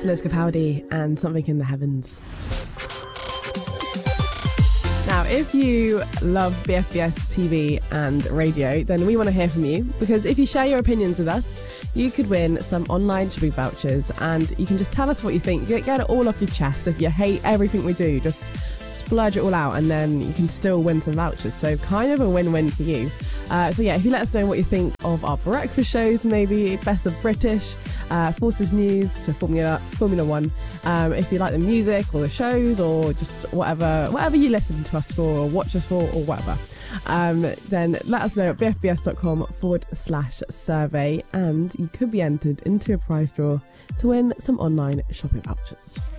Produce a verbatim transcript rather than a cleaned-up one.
It's Liz Capaldi and Something in the Heavens. Now, if you love B F B S T V and radio, then we want to hear from you, because if you share your opinions with us, you could win some online shopping vouchers, and you can just tell us what you think. You get it all off your chest. If you hate everything we do, just splurge it all out, and then you can still win some vouchers. So kind of a win-win for you. Uh, so yeah, if you let us know what you think of our breakfast shows, maybe Best of British, uh, Forces News to Formula Formula One. Um, if you like the music or the shows, or just whatever whatever you listen to us for or watch us for or whatever, um, then let us know at bfbs.com forward slash survey, and you could be entered into a prize draw to win some online shopping vouchers.